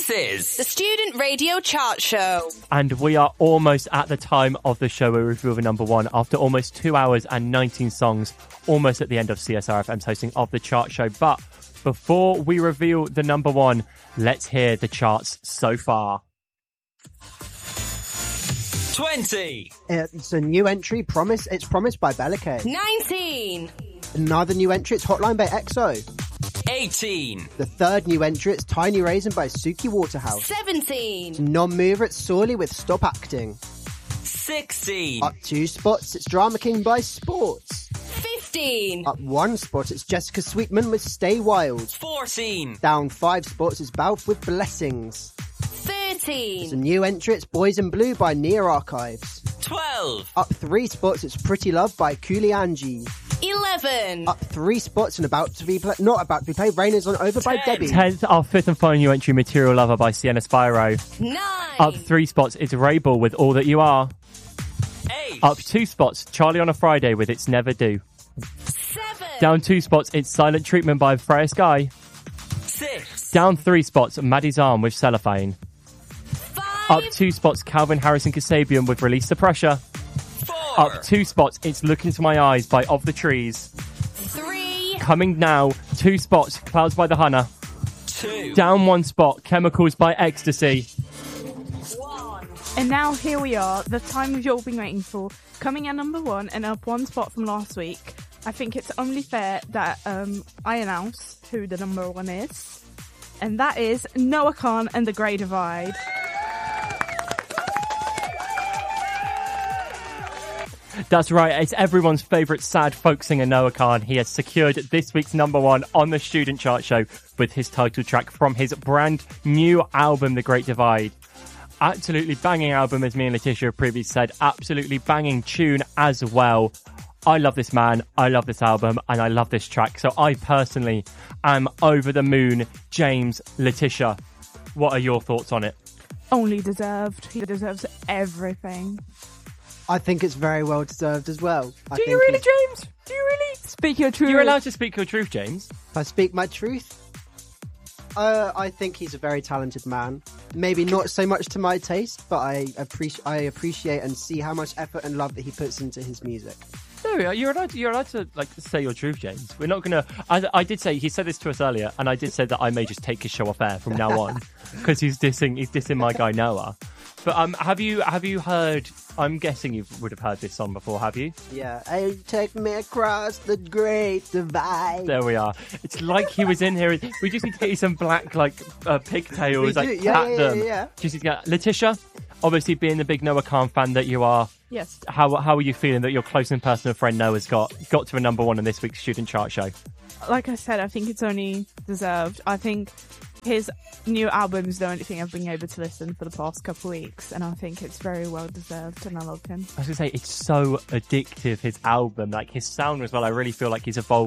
This is the Student Radio Chart Show. And we are almost at the time of the show where we reveal the number one. After almost 2 hours and 19 songs, almost at the end of CSRFM's hosting of the chart show. But before we reveal the number one, let's hear the charts so far. 20. It's a new entry, It's Promised by Bella K. 19. Another new entry, it's Hotline by EXO. 18. The third new entry, it's Tiny Raisin by Suki Waterhouse. 17. Non-mover, it's Sorley with Stop Acting. 16. Up 2 spots, it's Drama King by Sports. 15. Up 1 spot, it's Jessica Sweetman with Stay Wild. 14. Down 5 spots, it's Balf with Blessings. 13. It's a new entry, it's Boys in Blue by Near Archives. 12. Up 3 spots, it's Pretty Love by Kulianji. 11. Up 3 spots and not about to be played, Rain is on Over by 10. Debbie. 10th, our fifth and final new entry, Material Lover by Sienna Spyro. 9. Up 3 spots, it's Rabel with All That You Are. 8. Up 2 spots, Charlie on a Friday with It's Never Do. 7. Down 2 spots, it's Silent Treatment by Freya Sky. 6. Down 3 spots, Maddie's Arm with Cellophane. 5. Up 2 spots, Calvin Harris and Kasabian with Release the Pressure. 4. Up 2 spots, it's Look Into My Eyes by Of the Trees. 3. Coming now, 2 spots, Clouds by the Hunter. 2. Down 1 spot, Chemicals by Ecstasy. 1. And now here we are, the time we've all been waiting for, coming at number 1 and up 1 spot from last week. I think it's only fair that I announce who the number 1 is, and that is Noah Khan and the Grey Divide. That's right, it's everyone's favourite sad folk singer Noah Khan. He has secured this week's number 1 on the Student Chart Show with his title track from his brand new album, The Great Divide. Absolutely banging album, as me and Letitia have previously said. Absolutely banging tune as well. I love this man, I love this album, and I love this track. So I personally am over the moon. James, Letitia, what are your thoughts on it? Only deserved. He deserves everything. I think it's very well deserved as well. Do you really, James? Do you really? Speak your truth. You're allowed to speak your truth, James. If I speak my truth, I think he's a very talented man. Maybe not so much to my taste, but I appreciate and see how much effort and love that he puts into his music. There we are. You're allowed to like say your truth, James. We're not gonna. I did say he said this to us earlier, and I did say that I may just take his show off air from now on because he's dissing my guy Noah. But have you heard? I'm guessing you would have heard this song before, have you? Yeah, take me across the Great Divide. There we are. It's like he was in here. We just need to get you some black pigtails, We like do. Yeah, pat them. yeah. Just need to get Letitia. Obviously, being the big Noah Khan fan that you are, Yes. how are you feeling that your close and personal friend Noah's got to a number 1 in this week's Student Chart Show? Like I said, I think it's only deserved. I think his new album is the only thing I've been able to listen for the past couple of weeks, and I think it's very well deserved, and I love him. I was going to say, it's so addictive, his album, like his sound as well. I really feel like he's evolved